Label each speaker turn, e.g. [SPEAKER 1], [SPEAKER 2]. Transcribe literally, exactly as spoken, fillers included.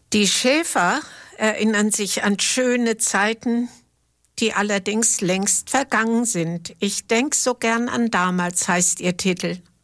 [SPEAKER 1] Die Schäfer erinnern sich an schöne Zeiten, die allerdings längst vergangen sind. Ich denk so gern an damals, heißt ihr Titel.